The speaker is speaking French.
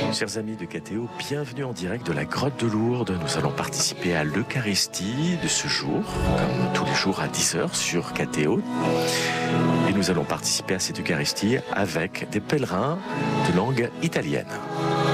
Chers amis de KTO, bienvenue en direct de la grotte de Lourdes. Nous allons participer à l'Eucharistie de ce jour, comme tous les jours à 10h sur KTO. Et nous allons participer à cette Eucharistie avec des pèlerins de langue italienne.